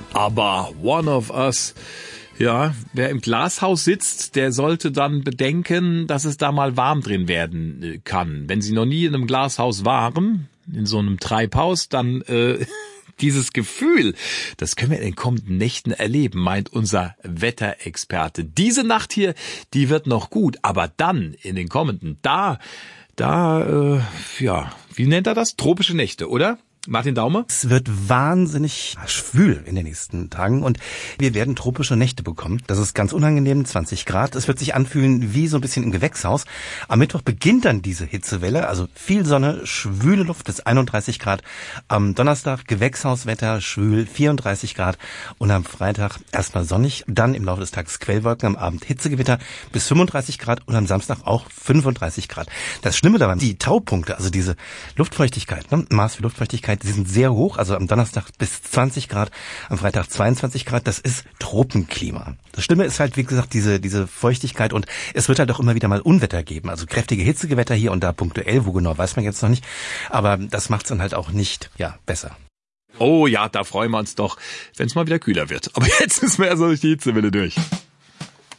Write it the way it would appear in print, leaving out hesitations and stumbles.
Aber One of Us, ja, wer im Glashaus sitzt, der sollte dann bedenken, dass es da mal warm drin werden kann. Wenn Sie noch nie in einem Glashaus waren, in so einem Treibhaus, dann dieses Gefühl, das können wir in den kommenden Nächten erleben, meint unser Wetterexperte. Diese Nacht hier, die wird noch gut, aber dann in den kommenden, wie nennt er das? Tropische Nächte, oder? Martin Daumer? Es wird wahnsinnig schwül in den nächsten Tagen und wir werden tropische Nächte bekommen. Das ist ganz unangenehm, 20 Grad. Es wird sich anfühlen wie so ein bisschen im Gewächshaus. Am Mittwoch beginnt dann diese Hitzewelle, also viel Sonne, schwüle Luft bis 31 Grad. Am Donnerstag Gewächshauswetter, schwül, 34 Grad. Und am Freitag erstmal sonnig, dann im Laufe des Tages Quellwolken, am Abend Hitzegewitter bis 35 Grad und am Samstag auch 35 Grad. Das Schlimme daran, die Taupunkte, also diese Luftfeuchtigkeit, Maß für Luftfeuchtigkeit, die sind sehr hoch, also am Donnerstag bis 20 Grad, am Freitag 22 Grad, das ist Tropenklima. Das Schlimme ist halt, wie gesagt, diese Feuchtigkeit und es wird halt auch immer wieder mal Unwetter geben, also kräftige Hitzegewitter hier und da punktuell, wo genau, weiß man jetzt noch nicht, aber das macht's dann halt auch nicht, besser. Oh ja, da freuen wir uns doch, wenn es mal wieder kühler wird. Aber jetzt müssen wir erst durch die Hitzewelle durch.